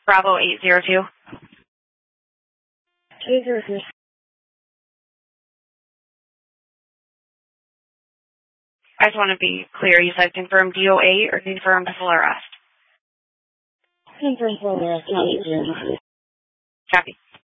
Bravo 802. 802. I just want to be clear. You said confirm DO8 or confirm full arrest? Confirm full arrest. Copy.